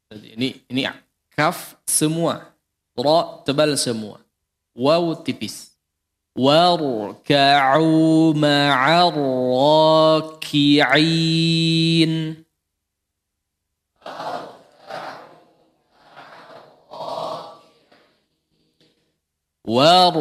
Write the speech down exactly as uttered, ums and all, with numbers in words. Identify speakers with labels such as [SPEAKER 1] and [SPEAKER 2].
[SPEAKER 1] Jadi ini ini kaf semua, ra tebal semua, waw tipis. Warka'u ma'ar raki'in. War